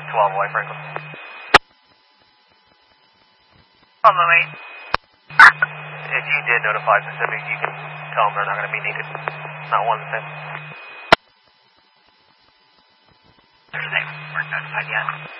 12 away, Franklin. On the way. If you did notify Pacific, you can tell them they're not going to be needed. Not one thing. They weren't notified yet.